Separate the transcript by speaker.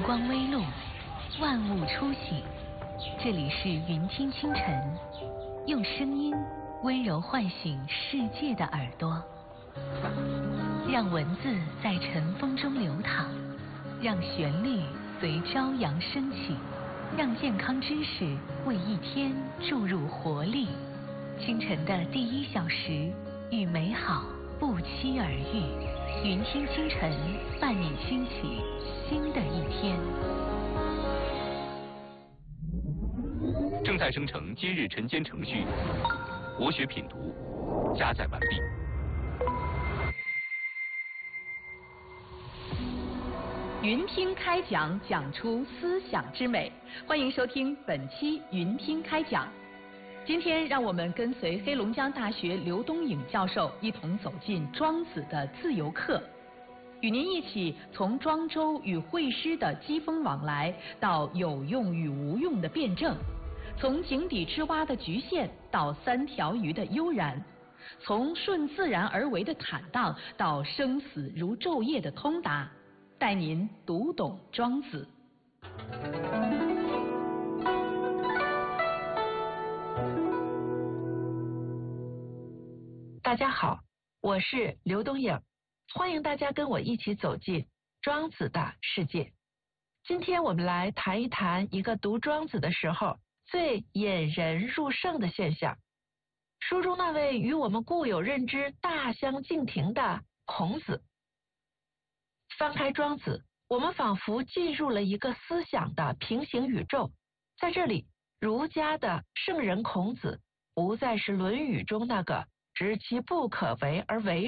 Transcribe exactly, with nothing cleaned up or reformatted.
Speaker 1: 光微露，万物初醒。这里是云听清晨，用声音温柔唤醒世界的耳朵，让文字在晨风中流淌，让旋律随朝阳升起，让健康知识为一天注入活力。清晨的第一小时，与美好不期而遇。云听清晨，伴你轻启新的一天。
Speaker 2: 正在生成今日晨间程序，国学品读加载完毕。
Speaker 3: 云听开讲，讲出思想之美。欢迎收听本期云听开讲。今天让我们跟随黑龙江大学刘东颖教授一同走进庄子的自由课，与您一起从庄周与惠施的机锋往来到有用与无用的辩证，从井底之蛙的局限到三条鱼的悠然，从顺自然而为的坦荡到生死如昼夜的通达，带您读懂庄子。
Speaker 4: 大家好，我是刘东颖，欢迎大家跟我一起走进庄子的世界。今天我们来谈一谈一个读庄子的时候最引人入胜的现象，书中那位与我们固有认知大相径庭的孔子。翻开庄子，我们仿佛进入了一个思想的平行宇宙，在这里，儒家的圣人孔子不再是《论语》中那个知其不可为而为